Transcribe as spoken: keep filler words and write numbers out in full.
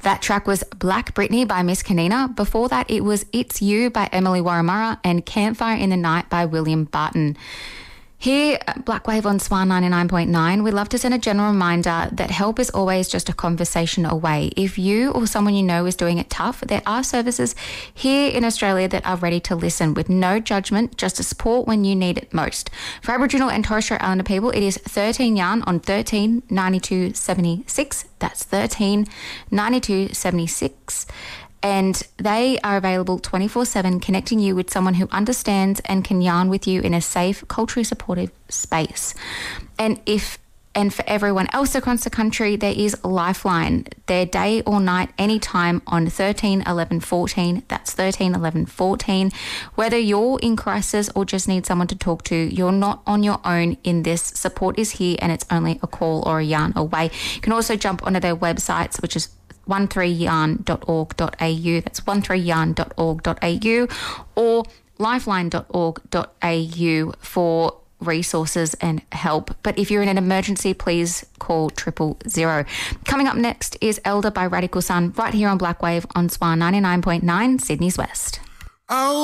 That track was Black Britney by Miss Kanina. Before that, it was It's You by Emily Warramurra and Campfire in the Night by William Barton. Here at Blackwave on Swan ninety-nine point nine, we love to send a general reminder that help is always just a conversation away. If you or someone you know is doing it tough, there are services here in Australia that are ready to listen with no judgment, just to support when you need it most. For Aboriginal and Torres Strait Islander people, it is thirteen Yarn on thirteen ninety-two seventy-six. That's thirteen ninety-two seventy-six. And they are available twenty-four seven, connecting you with someone who understands and can yarn with you in a safe, culturally supportive space. And if and for everyone else across the country, there is Lifeline. They're day or night, anytime on thirteen eleven fourteen. That's thirteen eleven fourteen. Whether you're in crisis or just need someone to talk to, you're not on your own in this. Support is here, and it's only a call or a yarn away. You can also jump onto their websites, which is one three yarn dot org dot a u. That's one three yarn dot org dot a u or lifeline dot org dot a u for resources and help. But if you're in an emergency, please call triple zero. Coming up next is Elder by Radical Sun, right here on Blackwave on Swan ninety-nine point nine, Sydney's West. Oh.